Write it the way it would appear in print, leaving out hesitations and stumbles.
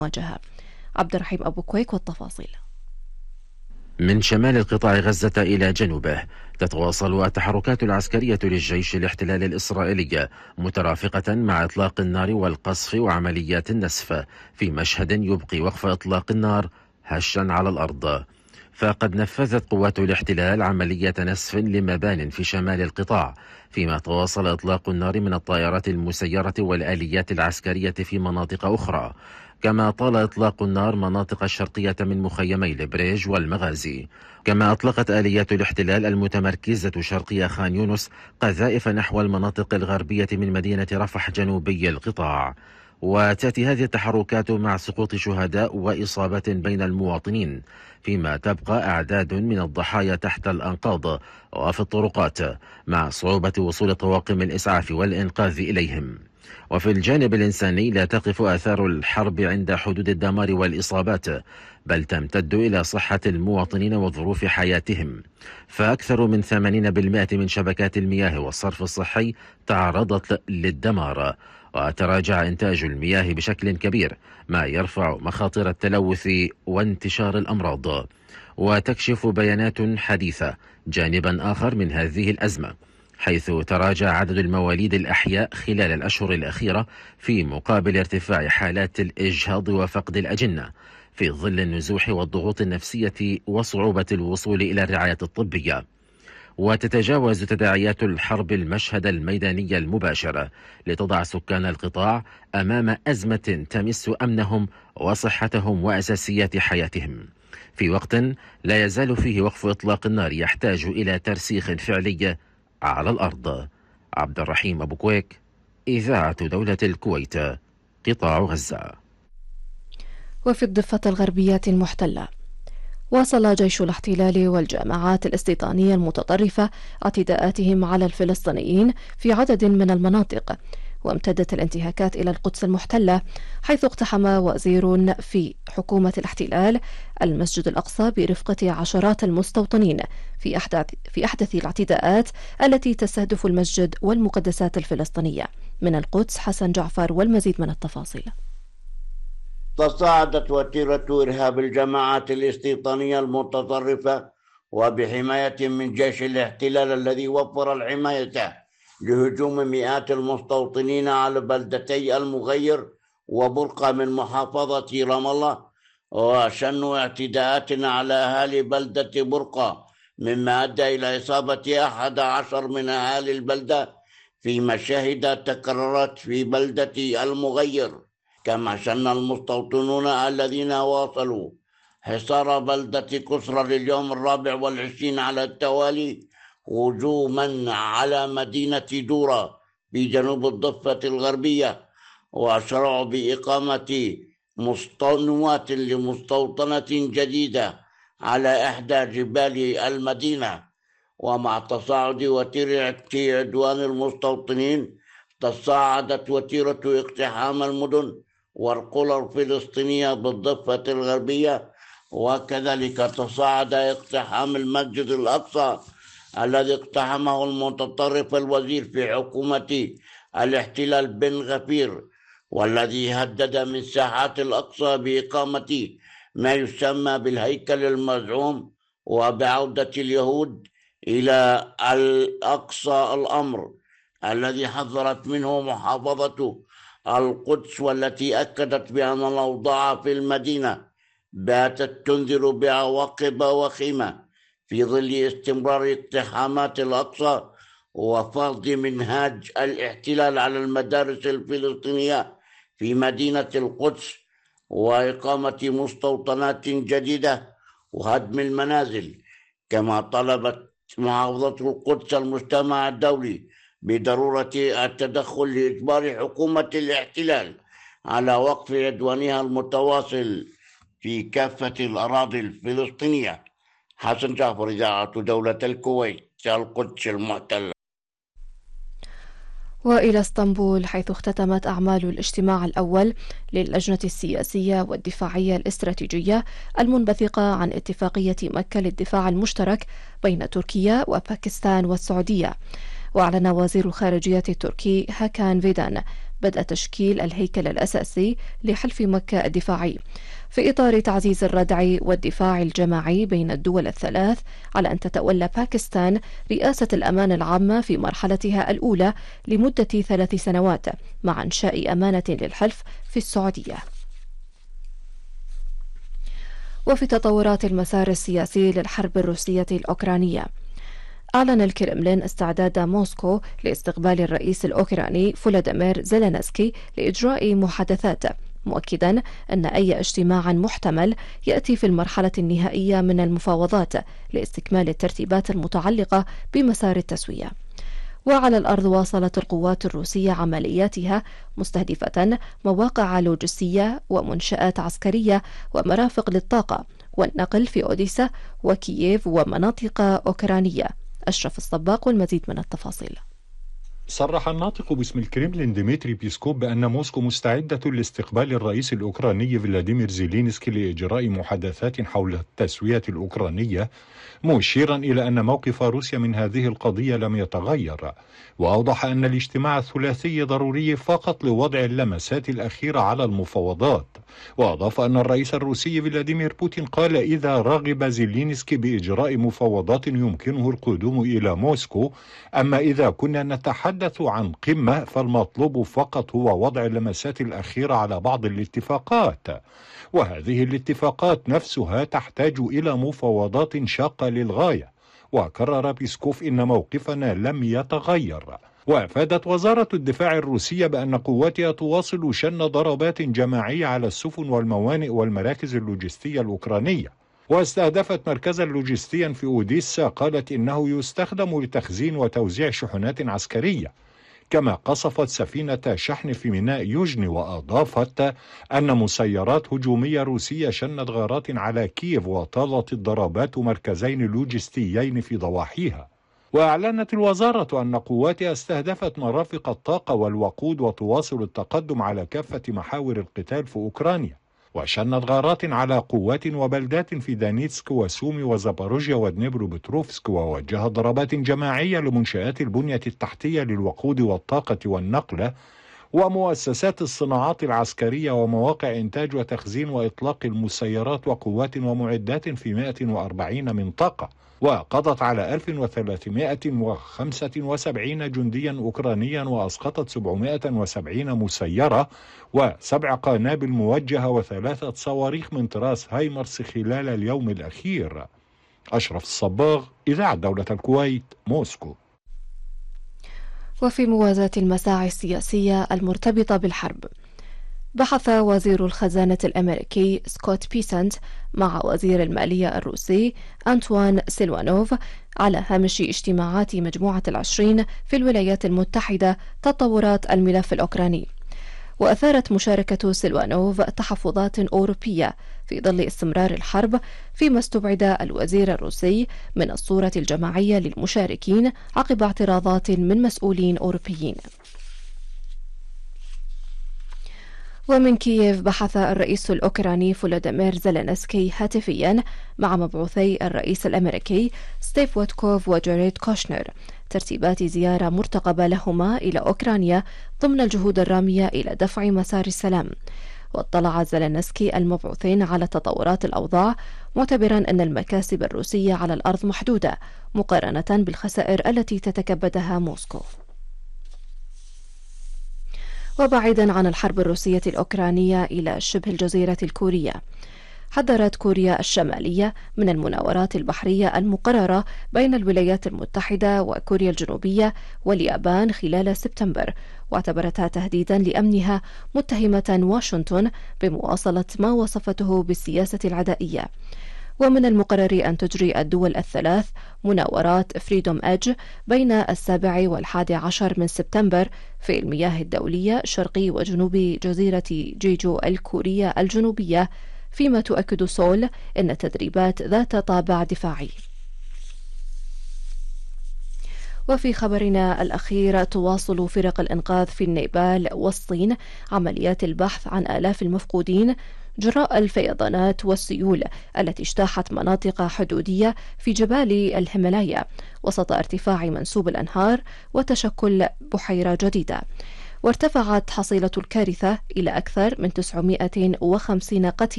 المواجهة. عبد الرحيم أبو كويك والتفاصيل. من شمال القطاع غزة إلى جنوبه تتواصل التحركات العسكرية للجيش الاحتلال الإسرائيلي مترافقة مع إطلاق النار والقصف وعمليات النسف في مشهد يبقي وقف إطلاق النار هشا على الأرض. فقد نفذت قوات الاحتلال عملية نسف لمبان في شمال القطاع، فيما تواصل إطلاق النار من الطائرات المسيرة والآليات العسكرية في مناطق أخرى، كما طال إطلاق النار مناطق الشرقية من مخيمي البريج والمغازي. كما أطلقت آليات الاحتلال المتمركزة شرقي خان يونس قذائف نحو المناطق الغربية من مدينة رفح جنوبي القطاع. وتأتي هذه التحركات مع سقوط شهداء وإصابات بين المواطنين، فيما تبقى أعداد من الضحايا تحت الأنقاض وفي الطرقات، مع صعوبة وصول طواقم الإسعاف والإنقاذ إليهم. وفي الجانب الإنساني لا تقف آثار الحرب عند حدود الدمار والإصابات، بل تمتد إلى صحة المواطنين وظروف حياتهم، فأكثر من 80% من شبكات المياه والصرف الصحي تعرضت للدمار، وتراجع إنتاج المياه بشكل كبير، ما يرفع مخاطر التلوث وانتشار الأمراض. وتكشف بيانات حديثة جانبا آخر من هذه الأزمة، حيث تراجع عدد المواليد الأحياء خلال الأشهر الأخيرة في مقابل ارتفاع حالات الإجهاض وفقد الأجنة، في ظل النزوح والضغوط النفسية وصعوبة الوصول إلى الرعاية الطبية. وتتجاوز تداعيات الحرب المشهد الميداني المباشر، لتضع سكان القطاع أمام أزمة تمس أمنهم وصحتهم وأساسيات حياتهم، في وقت لا يزال فيه وقف إطلاق النار يحتاج إلى ترسيخ فعلي على الأرض. عبد الرحيم أبو كويك، إذاعة دولة الكويت، قطاع غزة. وفي الضفة الغربية المحتلة، واصل جيش الاحتلال والجماعات الاستيطانية المتطرفة اعتداءاتهم على الفلسطينيين في عدد من المناطق، وامتدت الانتهاكات إلى القدس المحتلة، حيث اقتحم وزير في حكومة الاحتلال المسجد الأقصى برفقة عشرات المستوطنين في أحدث الاعتداءات التي تستهدف المسجد والمقدسات الفلسطينية. من القدس حسن جعفر والمزيد من التفاصيل. تصاعدت وتيرة إرهاب الجماعات الاستيطانية المتطرفة وبحماية من جيش الاحتلال الذي وفر الحماية لهجوم مئات المستوطنين على بلدتي المغير وبرقة من محافظة رام الله، وشنوا اعتداءات على أهالي بلدة برقة، مما أدى إلى إصابة 11 من أهالي البلدة في مشاهد تكررت في بلدة المغير. كما شن المستوطنون الذين واصلوا حصار بلدة كسرى لليوم 24 على التوالي هجوما على مدينة دورة في جنوب الضفة الغربية، وأشرعوا بإقامة مستوطنات لمستوطنة جديدة على إحدى جبال المدينة. ومع تصاعد وتيرة عدوان المستوطنين تصاعدت وتيرة اقتحام المدن والقرى الفلسطينية بالضفة الغربية، وكذلك تصاعد اقتحام المسجد الأقصى الذي اقتحمه المتطرف الوزير في حكومة الاحتلال بن غفير، والذي هدد من ساحات الأقصى بإقامة ما يسمى بالهيكل المزعوم وبعودة اليهود إلى الأقصى، الأمر الذي حذرت منه محافظة القدس، والتي أكدت بأن الأوضاع في المدينة باتت تنذر بعواقب وخيمة في ظل استمرار اقتحامات الأقصى وفرض منهاج الاحتلال على المدارس الفلسطينية في مدينة القدس وإقامة مستوطنات جديدة وهدم المنازل. كما طلبت محافظة القدس المجتمع الدولي بضرورة التدخل لإجبار حكومة الاحتلال على وقف عدوانها المتواصل في كافة الأراضي الفلسطينية. حسن جعفر، إذاعة دولة الكويت، القدس المحتلة. وإلى اسطنبول، حيث اختتمت أعمال الاجتماع الأول للجنة السياسية والدفاعية الاستراتيجية المنبثقة عن اتفاقية مكة للدفاع المشترك بين تركيا وباكستان والسعودية. وأعلن وزير الخارجية التركي هاكان فيدان بدء تشكيل الهيكل الأساسي لحلف مكة الدفاعي في إطار تعزيز الردع والدفاع الجماعي بين الدول الثلاث على أن تتولى باكستان رئاسة الأمانة العامة في مرحلتها الأولى لمدة 3 سنوات مع إنشاء أمانة للحلف في السعودية. وفي تطورات المسار السياسي للحرب الروسية الأوكرانية، أعلن الكرملين استعداد موسكو لاستقبال الرئيس الأوكراني فولوديمير زيلينسكي لإجراء محادثات، مؤكدا أن أي اجتماع محتمل يأتي في المرحلة النهائية من المفاوضات لاستكمال الترتيبات المتعلقة بمسار التسوية. وعلى الأرض واصلت القوات الروسية عملياتها مستهدفة مواقع لوجستية ومنشآت عسكرية ومرافق للطاقة والنقل في أوديسا وكييف ومناطق أوكرانية. أشرف الصباق والمزيد من التفاصيل. صرح الناطق باسم الكريملين ديمتري بيسكوف بأن موسكو مستعدة لاستقبال الرئيس الأوكراني فلاديمير زيلينسكي لإجراء محادثات حول التسوية الأوكرانية، مشيرا إلى أن موقف روسيا من هذه القضية لم يتغير، وأوضح أن الاجتماع الثلاثي ضروري فقط لوضع اللمسات الأخيرة على المفاوضات. وأضاف أن الرئيس الروسي فلاديمير بوتين قال إذا رغب زيلينسكي بإجراء مفاوضات يمكنه القدوم إلى موسكو، أما إذا كنا نتحدث عن قمة فالمطلوب فقط هو وضع اللمسات الأخيرة على بعض الاتفاقات، وهذه الاتفاقات نفسها تحتاج إلى مفاوضات شاقة للغاية. وكرر بيسكوف إن موقفنا لم يتغير. وأفادت وزارة الدفاع الروسية بأن قواتها تواصل شن ضربات جماعية على السفن والموانئ والمراكز اللوجستية الأوكرانية، واستهدفت مركزا لوجستيا في أوديسا قالت إنه يستخدم لتخزين وتوزيع شحنات عسكرية، كما قصفت سفينة شحن في ميناء يوجني. وأضافت أن مسيرات هجومية روسية شنت غارات على كييف وطالت الضربات مركزين لوجستيين في ضواحيها. وأعلنت الوزارة أن قواتها استهدفت مرافق الطاقة والوقود وتواصل التقدم على كافة محاور القتال في أوكرانيا، وشنت غارات على قوات وبلدات في دانيتسك وسومي وزاباروجيا ودنيبرو بتروفسك، ووجهت ضربات جماعية لمنشآت البنية التحتية للوقود والطاقة والنقل ومؤسسات الصناعات العسكرية ومواقع إنتاج وتخزين وإطلاق المسيرات وقوات ومعدات في 140 منطقة. وقضت على 1375 جنديا أوكرانيا وأسقطت 770 مسيرة و7 قنابل موجهة و3 صواريخ من طراز هايمرس خلال اليوم الأخير. أشرف الصباغ، إذاعة دولة الكويت، موسكو. وفي موازاة المساعي السياسية المرتبطة بالحرب، بحث وزير الخزانة الأمريكي سكوت بيسنت مع وزير المالية الروسي أنتوان سيلوانوف على هامش اجتماعات مجموعة ال20 في الولايات المتحدة تطورات الملف الأوكراني. وأثارت مشاركة سيلوانوف تحفظات أوروبية في ظل استمرار الحرب، فيما استبعد الوزير الروسي من الصورة الجماعية للمشاركين عقب اعتراضات من مسؤولين أوروبيين. ومن كييف، بحث الرئيس الأوكراني فولوديمير زيلينسكي هاتفيا مع مبعوثي الرئيس الأمريكي ستيف ويتكوف وجاريد كوشنر ترتيبات زيارة مرتقبة لهما إلى أوكرانيا ضمن الجهود الرامية إلى دفع مسار السلام. واطلع زيلينسكي المبعوثين على تطورات الأوضاع، معتبرا أن المكاسب الروسية على الأرض محدودة مقارنة بالخسائر التي تتكبدها موسكو. وبعيدا عن الحرب الروسية الأوكرانية إلى شبه الجزيرة الكورية، حذرت كوريا الشمالية من المناورات البحرية المقررة بين الولايات المتحدة وكوريا الجنوبية واليابان خلال سبتمبر، واعتبرتها تهديدا لأمنها، متهمة واشنطن بمواصلة ما وصفته بالسياسة العدائية. ومن المقرر أن تجري الدول الثلاث مناورات فريدوم إدج بين 7 و11 من سبتمبر في المياه الدولية شرقي وجنوب جزيرة جيجو الكورية الجنوبية، فيما تؤكد سول أن التدريبات ذات طابع دفاعي. وفي خبرنا الأخير، تواصل فرق الإنقاذ في النيبال والصين عمليات البحث عن آلاف المفقودين جراء الفيضانات والسيول التي اجتاحت مناطق حدودية في جبال الهيمالايا وسط ارتفاع منسوب الأنهار وتشكل بحيرة جديدة. وارتفعت حصيلة الكارثة إلى أكثر من 950 قتيل.